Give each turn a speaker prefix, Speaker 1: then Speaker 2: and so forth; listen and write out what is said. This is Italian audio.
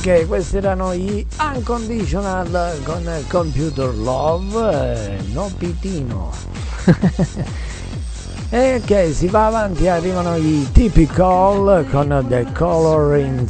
Speaker 1: Ok, questi erano gli Unconditional con Computer Love, no pitino. E ok, si va avanti, arrivano i Typical con The Color in